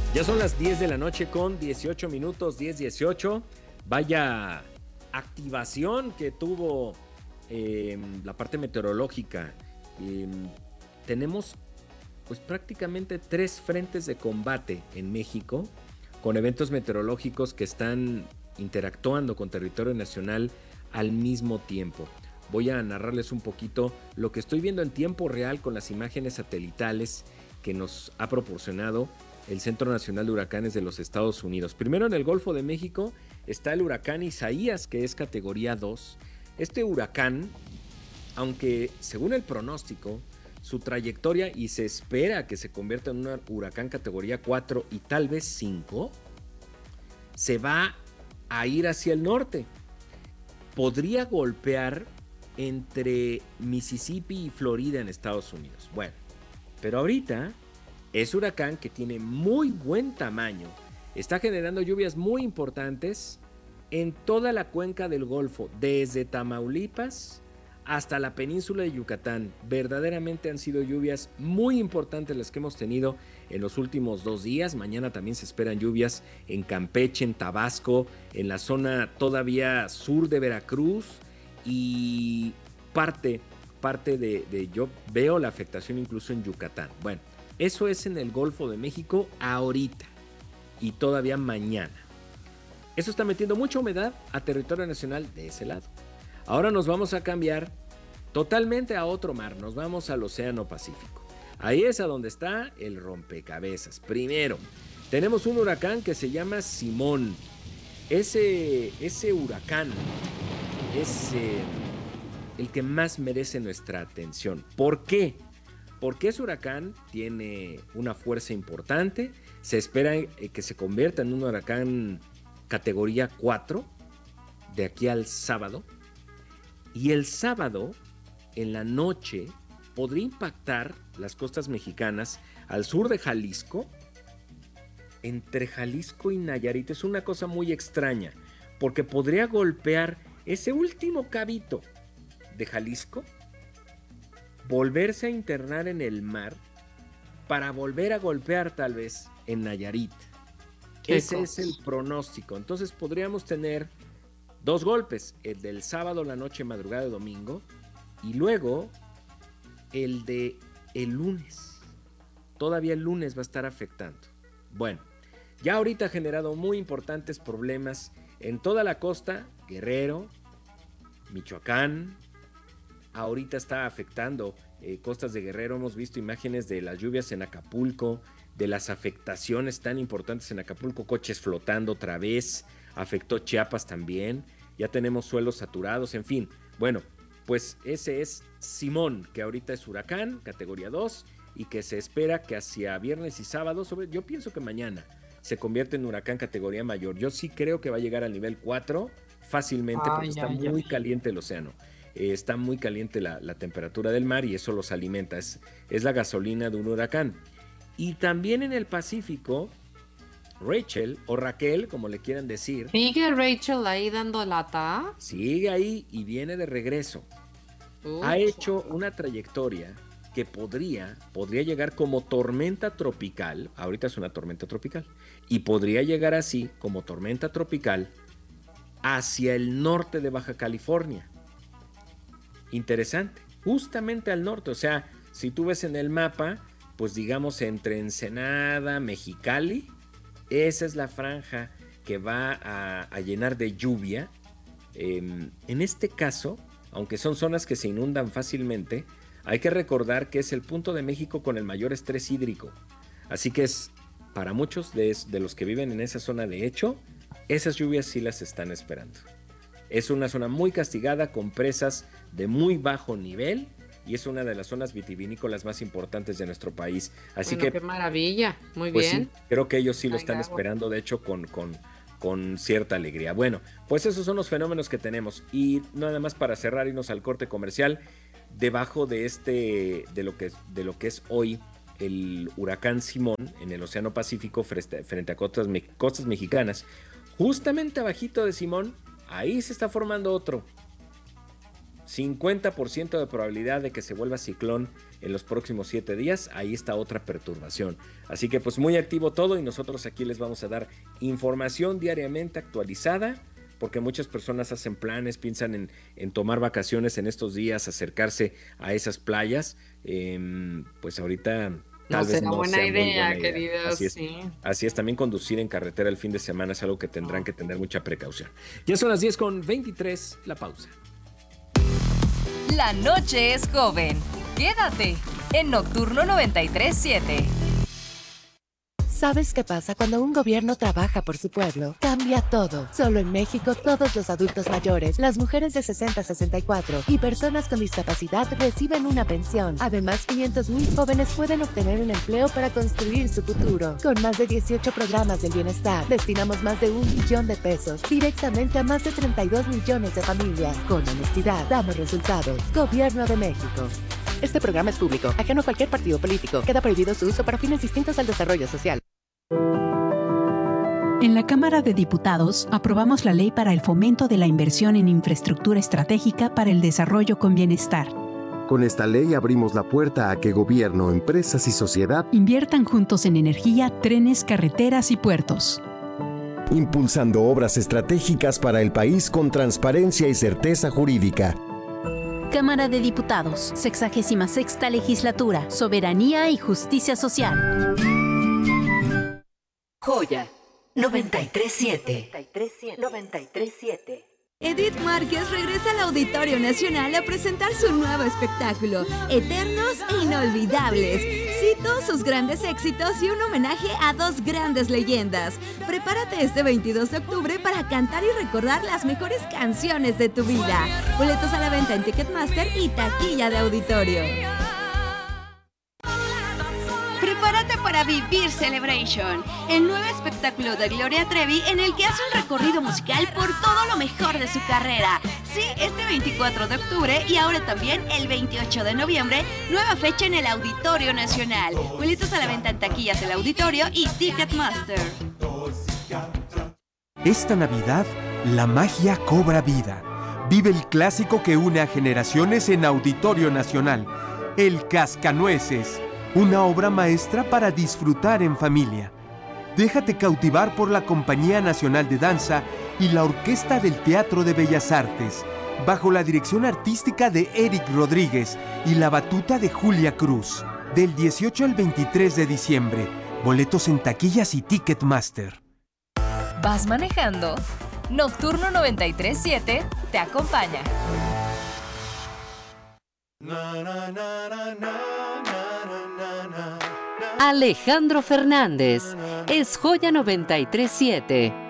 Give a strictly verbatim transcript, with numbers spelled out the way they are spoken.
Ya son las diez de la noche con dieciocho minutos, diez dieciocho. Vaya activación que tuvo eh, la parte meteorológica. Eh, tenemos pues prácticamente tres frentes de combate en México con eventos meteorológicos que están interactuando con territorio nacional al mismo tiempo. Voy a narrarles un poquito lo que estoy viendo en tiempo real con las imágenes satelitales que nos ha proporcionado el Centro Nacional de Huracanes de los Estados Unidos. Primero, en el Golfo de México está el huracán Isaías, que es categoría dos. Este huracán, aunque según el pronóstico, su trayectoria y se espera que se convierta en un huracán categoría cuatro y tal vez cinco, se va a ir hacia el norte. Podría golpear entre Mississippi y Florida en Estados Unidos. Bueno, pero ahorita es huracán que tiene muy buen tamaño. Está generando lluvias muy importantes en toda la cuenca del Golfo, desde Tamaulipas hasta la península de Yucatán. Verdaderamente han sido lluvias muy importantes las que hemos tenido en los últimos dos días. Mañana también se esperan lluvias en Campeche, en Tabasco, en la zona todavía sur de Veracruz y parte, parte de, de yo veo la afectación incluso en Yucatán. Bueno, eso es en el Golfo de México ahorita y todavía mañana. Eso está metiendo mucha humedad a territorio nacional de ese lado. Ahora nos vamos a cambiar totalmente a otro mar, nos vamos al Océano Pacífico. Ahí es a donde está el rompecabezas. Primero, tenemos un huracán que se llama Simón. Ese, ese huracán es eh, el que más merece nuestra atención. ¿Por qué? Porque ese huracán tiene una fuerza importante, se espera que se convierta en un huracán categoría cuatro de aquí al sábado, y el sábado en la noche podría impactar las costas mexicanas al sur de Jalisco, entre Jalisco y Nayarit. Es una cosa muy extraña, porque podría golpear ese último cabito de Jalisco, volverse a internar en el mar para volver a golpear tal vez en Nayarit. Ese cosa? Es el pronóstico. Entonces podríamos tener dos golpes, el del sábado, la noche, madrugada de domingo, y luego el de el lunes. Todavía el lunes va a estar afectando. Bueno, ya ahorita ha generado muy importantes problemas en toda la costa, Guerrero, Michoacán. Ahorita está afectando eh, costas de Guerrero. Hemos visto imágenes de las lluvias en Acapulco, de las afectaciones tan importantes en Acapulco, coches flotando otra vez, afectó Chiapas también, ya tenemos suelos saturados, en fin. Bueno, pues ese es Simón, que ahorita es huracán, categoría dos, y que se espera que hacia viernes y sábado, sobre, yo pienso que mañana, se convierte en huracán categoría mayor. Yo sí creo que va a llegar al nivel cuatro fácilmente, porque ay, está ay, muy ay. caliente el océano. Eh, está muy caliente la, la temperatura del mar y eso los alimenta, es, es la gasolina de un huracán. Y también en el Pacífico, Rachel o Raquel, como le quieran decir. ¿Sigue Rachel ahí dando lata? Sigue ahí y viene de regreso. Uy. Ha hecho una trayectoria que podría, podría llegar como tormenta tropical, ahorita es una tormenta tropical, y podría llegar así como tormenta tropical hacia el norte de Baja California. Interesante, justamente al norte, o sea, si tú ves en el mapa, pues digamos entre Ensenada, Mexicali, esa es la franja que va a, a llenar de lluvia. Eh, en este caso, aunque son zonas que se inundan fácilmente, hay que recordar que es el punto de México con el mayor estrés hídrico. Así que es para muchos de, de los que viven en esa zona, de hecho, esas lluvias sí las están esperando. Es una zona muy castigada con presas de muy bajo nivel y es una de las zonas vitivinícolas más importantes de nuestro país. Así bueno, que qué maravilla, muy pues bien. Sí, creo que ellos sí lo están Ay, esperando, de hecho, con, con, con cierta alegría. Bueno, pues esos son los fenómenos que tenemos. Y nada más para cerrar, irnos al corte comercial, debajo de este, de lo que, de lo que es hoy el huracán Simón en el Océano Pacífico frente, frente a costas, costas mexicanas, justamente abajito de Simón, ahí se está formando otro. cincuenta por ciento de probabilidad de que se vuelva ciclón en los próximos siete días. Ahí está otra perturbación. Así que pues muy activo todo y nosotros aquí les vamos a dar información diariamente actualizada, porque muchas personas hacen planes, piensan en, en tomar vacaciones en estos días, acercarse a esas playas. Eh, pues ahorita tal No vez será no buena sea muy idea, buena idea. queridos. Así es. Sí. Así es, también conducir en carretera el fin de semana es algo que tendrán que tener mucha precaución. Ya son las diez con veintitrés, la pausa. La noche es joven. Quédate en Nocturno noventa y tres siete. ¿Sabes qué pasa cuando un gobierno trabaja por su pueblo? Cambia todo. Solo en México, todos los adultos mayores, las mujeres de sesenta a sesenta y cuatro y personas con discapacidad reciben una pensión. Además, quinientos mil jóvenes pueden obtener un empleo para construir su futuro. Con más de dieciocho programas del bienestar, destinamos más de un millón de pesos directamente a más de treinta y dos millones de familias. Con honestidad, damos resultados. Gobierno de México. Este programa es público, ajeno a cualquier partido político. Queda prohibido su uso para fines distintos al desarrollo social. En la Cámara de Diputados aprobamos la Ley para el Fomento de la Inversión en Infraestructura Estratégica para el Desarrollo con Bienestar. Con esta ley abrimos la puerta a que gobierno, empresas y sociedad inviertan juntos en energía, trenes, carreteras y puertos, impulsando obras estratégicas para el país con transparencia y certeza jurídica. Cámara de Diputados, sexagésima sexta Legislatura, Soberanía y Justicia Social. Joya noventa y tres siete. noventa y tres siete. Edith Márquez regresa al Auditorio Nacional a presentar su nuevo espectáculo, Eternos e Inolvidables. Cito sus grandes éxitos y un homenaje a dos grandes leyendas. Prepárate este veintidós de octubre para cantar y recordar las mejores canciones de tu vida. Boletos a la venta en Ticketmaster y taquilla de auditorio. Prepárate para vivir Celebration, el nuevo espectáculo de Gloria Trevi en el que hace un recorrido musical por todo lo mejor de su carrera. Sí, este veinticuatro de octubre y ahora también el veintiocho de noviembre, nueva fecha en el Auditorio Nacional. Boletos a la venta en taquillas del auditorio y Ticketmaster. Esta Navidad, la magia cobra vida. Vive el clásico que une a generaciones en Auditorio Nacional, El Cascanueces. Una obra maestra para disfrutar en familia. Déjate cautivar por la Compañía Nacional de Danza y la Orquesta del Teatro de Bellas Artes, bajo la dirección artística de Eric Rodríguez y la batuta de Julia Cruz. Del dieciocho al veintitrés de diciembre. Boletos en taquillas y Ticketmaster. ¿Vas manejando? Nocturno noventa y tres siete te acompaña. Alejandro Fernández es Joya noventa y tres siete.